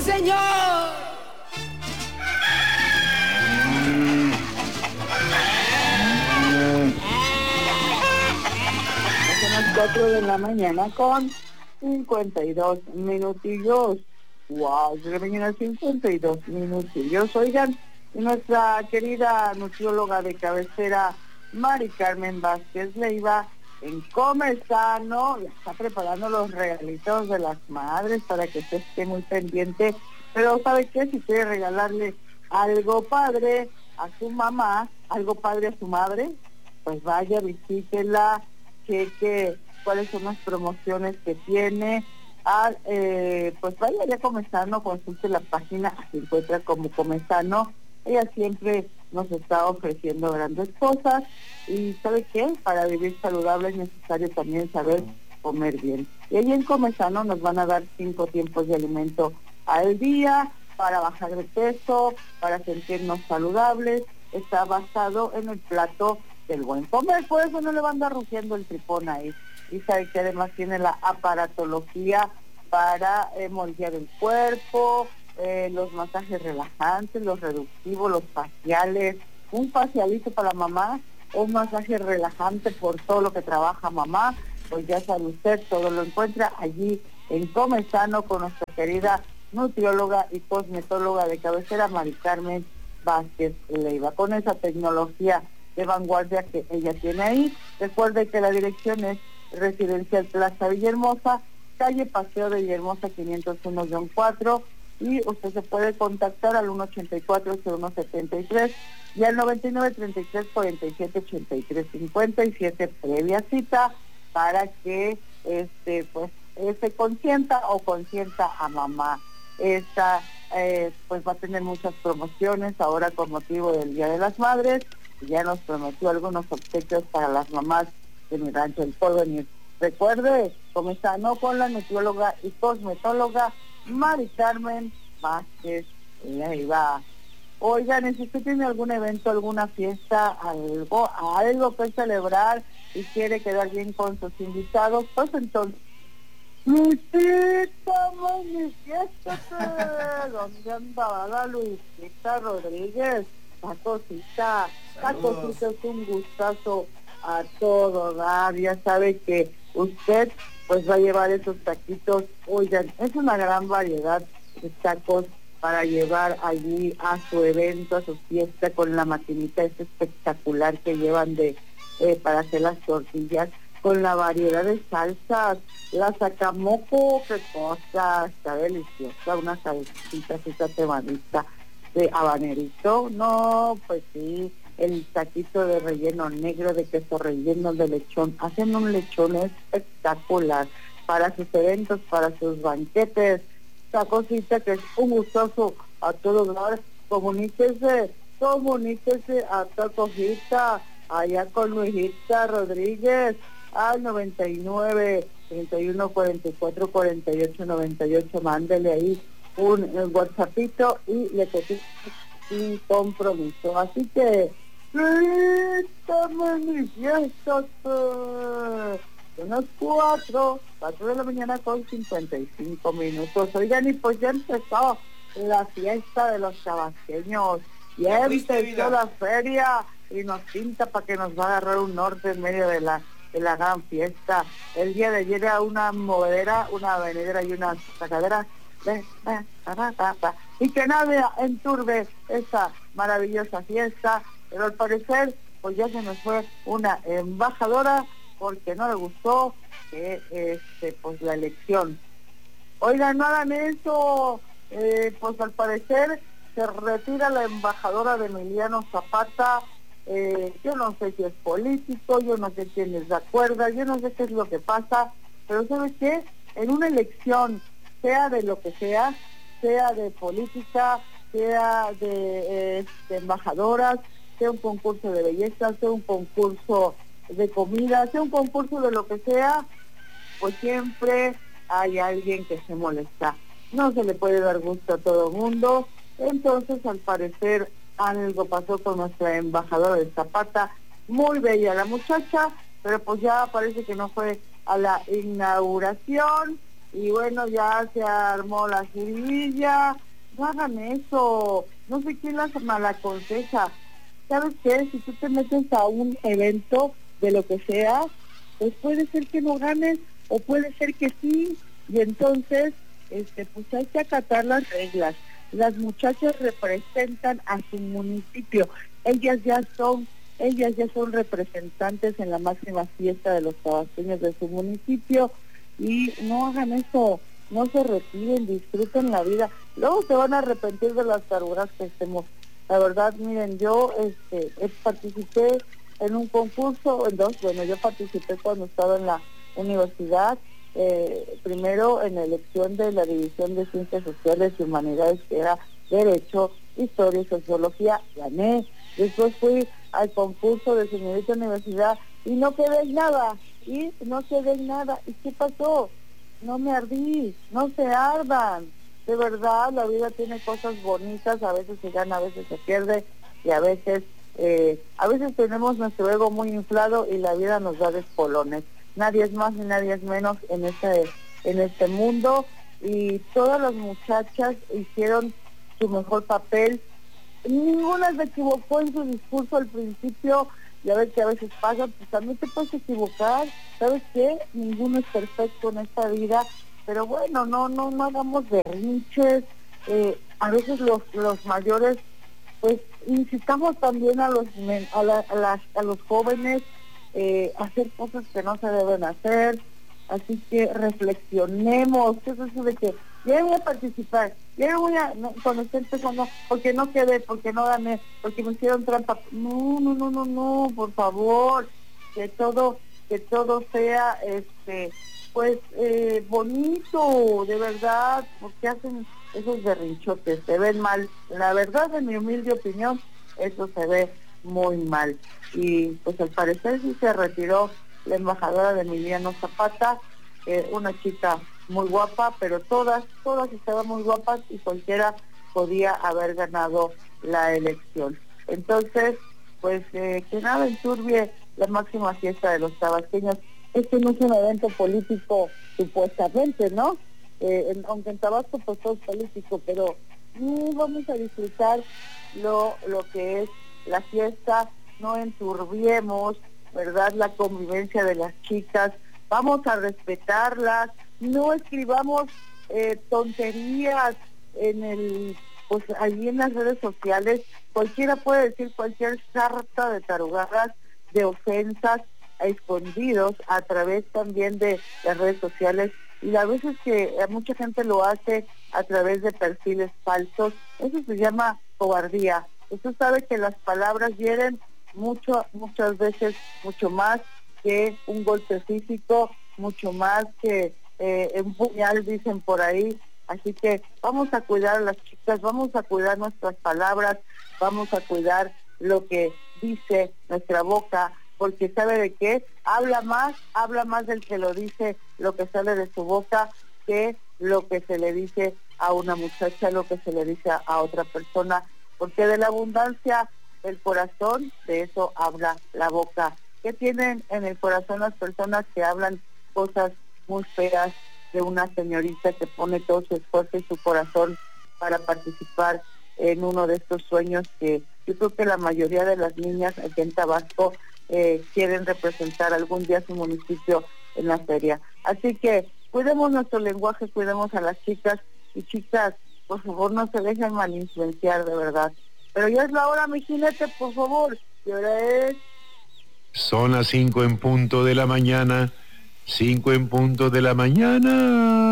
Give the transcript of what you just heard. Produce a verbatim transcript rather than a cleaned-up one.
señor. Son las cuatro de la mañana con cincuenta y dos minutillos. Wow, de la mañana cincuenta y dos minutillos. Oigan, nuestra querida nutrióloga de cabecera, Mari Carmen Vázquez Leiva, en Come Sano, está preparando los regalitos de las madres para que usted esté muy pendiente. Pero ¿sabe qué? Si quiere regalarle algo padre a su mamá, algo padre a su madre, pues vaya, visítela, cheque cuáles son las promociones que tiene. Ah, eh, pues vaya ya Come Sano, consulte la página, se encuentra como Come Sano. Ella siempre nos está ofreciendo grandes cosas y ¿sabe qué? Para vivir saludable es necesario también saber comer bien. Y ahí en Come Sano nos van a dar cinco tiempos de alimento al día para bajar de peso, para sentirnos saludables. Está basado en el plato del buen comer, por eso no le va a andar rugiendo el tripón ahí. Y sabe que además tiene la aparatología para eh, moldear el cuerpo, eh, los masajes relajantes, los reductivos, los faciales, un facialito para mamá, un masaje relajante por todo lo que trabaja mamá, pues ya sabe usted, todo lo encuentra allí en Come Sano con nuestra querida nutrióloga y cosmetóloga de cabecera, Mari Carmen Vázquez Leiva, con esa tecnología de vanguardia que ella tiene ahí. Recuerde que la dirección es Residencial Plaza Villahermosa, calle Paseo de Villahermosa quinientos uno guión cuatro, y usted se puede contactar al uno ochenta y cuatro cero uno setenta y tres y al noventa y nueve treinta y tres cuarenta y siete ochenta y tres cincuenta y siete previa cita para que este pues eh, se consienta o consienta a mamá. Esta eh, pues va a tener muchas promociones ahora con motivo del Día de las Madres. Ya nos prometió algunos obsequios para las mamás de mi rancho El Porvenir. Recuerde, Come Sano con la nutrióloga y cosmetóloga Mari Carmen Vázquez Leiva. Oigan, si usted tiene algún evento, alguna fiesta, algo, algo que celebrar y quiere quedar bien con sus invitados, pues entonces, Luisita, manifiéstate. ¿Dónde andaba la Luisita Rodríguez? La cosita, la cosita es un gustazo a todo dar. Ya sabe que usted pues va a llevar esos taquitos. Oigan, es una gran variedad de tacos para llevar allí a su evento, a su fiesta, con la maquinita esta espectacular que llevan de eh, para hacer las tortillas, con la variedad de salsas, la sacamoco, qué cosa, está deliciosa, una salsita, esa temanita de habanerito, no, pues sí, el taquito de relleno negro, de queso relleno de lechón, hacen un lechón espectacular para sus eventos, para sus banquetes, esta cosita que es un gustoso a todos lados. Comuníquese, comuníquese a esta cosita, allá con Luisita Rodríguez, al noventa y nueve, treinta y uno, cuarenta y cuatro, cuarenta y ocho, noventa y ocho, mándele ahí un, un WhatsAppito y le cotiza sin compromiso. Así que, ¡Luisita, manifiéstate! Son las cuatro, cuatro de la mañana con cincuenta y cinco minutos. Oigan, y pues ya empezó la fiesta de los tabasqueños. Ya empezó la feria y nos pinta para que nos va a agarrar un norte en medio de la de la gran fiesta. El día de ayer era una movedera, una venidera y una sacadera de, de, de, de, de, y que nadie enturbe esa maravillosa fiesta, pero al parecer pues ya se nos fue una embajadora porque no le gustó que este pues la elección. Oigan, no hagan eso, eh, pues al parecer se retira la embajadora de Emiliano Zapata. Eh, yo no sé si es político, yo no sé quién les da cuerda, yo no sé qué es lo que pasa, pero ¿sabes qué? En una elección, sea de lo que sea, sea de política, sea de, eh, de embajadoras, sea un concurso de belleza, sea un concurso de comida, sea un concurso de lo que sea, pues siempre hay alguien que se molesta. No se le puede dar gusto a todo el mundo. Entonces, al parecer, algo pasó con nuestra embajadora de Zapata, muy bella la muchacha, pero pues ya parece que no fue a la inauguración y bueno, ya se armó la jiribilla. No hagan eso, no sé quién las malaconseja. ¿Sabes qué? Si tú te metes a un evento de lo que sea, pues puede ser que no ganes, o puede ser que sí, y entonces, este, pues hay que acatar las reglas. Las muchachas representan a su municipio, ellas ya son, ellas ya son representantes en la máxima fiesta de los tabasqueños de su municipio, y no hagan eso, no se retiren, disfruten la vida, luego se van a arrepentir de las tarugas que estemos. La verdad, miren, yo este, participé en un concurso, en dos, bueno, yo participé cuando estaba en la universidad, eh, primero en la elección de la División de Ciencias Sociales y Humanidades, que era Derecho, Historia y Sociología, gané. Después fui al concurso de señorita universidad y no quedé en nada, y no quedé en nada. ¿Y qué pasó? No me ardí, no se ardan. De verdad, la vida tiene cosas bonitas, a veces se gana, a veces se pierde, y a veces, eh, a veces tenemos nuestro ego muy inflado y la vida nos da despolones. Nadie es más ni nadie es menos en este, en este mundo, y todas las muchachas hicieron su mejor papel. Ninguna se equivocó en su discurso al principio, ya ves que a veces pasa, pues también te puedes equivocar, ¿sabes qué? Ninguno es perfecto en esta vida, pero bueno, no no no hagamos berrinches, eh, a veces los los mayores, pues incitamos también a los a, la, a, las, a los jóvenes eh, a hacer cosas que no se deben hacer, así que reflexionemos. ¿Qué es eso de que ya voy a participar, ya voy a, no, cuando esté empezando, porque no quedé, porque no gané, porque me hicieron trampa? No, no, no, no, no, por favor, que todo, que todo sea, este, pues, eh, bonito, de verdad, porque hacen esos berrinchotes, se ven mal. La verdad, en mi humilde opinión, eso se ve muy mal. Y pues al parecer sí se retiró la embajadora de Emiliano Zapata, eh, una chica muy guapa, pero todas, todas estaban muy guapas y cualquiera podía haber ganado la elección. Entonces, pues eh, que nada enturbie la máxima fiesta de los tabasqueños. Este no es un evento político, supuestamente, ¿no? Eh, en, aunque en Tabasco pues todo es político, pero no vamos a disfrutar lo, lo que es la fiesta, no enturbiemos, ¿verdad?, la convivencia de las chicas, vamos a respetarlas, no escribamos eh, tonterías en el, pues allí en las redes sociales. Cualquiera puede decir cualquier sarta de tarugadas, de ofensas a escondidos a través también de las redes sociales, y a veces que mucha gente lo hace a través de perfiles falsos. Eso se llama cobardía. Usted sabe que las palabras hieren mucho, muchas veces mucho más que un golpe físico, mucho más que eh, un puñal, dicen por ahí. Así que vamos a cuidar a las chicas, vamos a cuidar nuestras palabras, vamos a cuidar lo que dice nuestra boca, porque ¿sabe de qué? Habla más, habla más del que lo dice, lo que sale de su boca, que lo que se le dice a una muchacha, lo que se le dice a, a otra persona, porque de la abundancia del corazón, de eso habla la boca. ¿Qué tienen en el corazón las personas que hablan cosas muy feas de una señorita que pone todo su esfuerzo y su corazón para participar en uno de estos sueños que yo creo que la mayoría de las niñas aquí en Tabasco eh, quieren representar algún día su municipio en la feria? Así que cuidemos nuestro lenguaje, cuidemos a las chicas, y chicas, por favor, no se dejen mal influenciar, de verdad. Pero ya es la hora, mi jinete, por favor. ¿Qué hora es? Son las cinco en punto de la mañana. Cinco en punto de la mañana.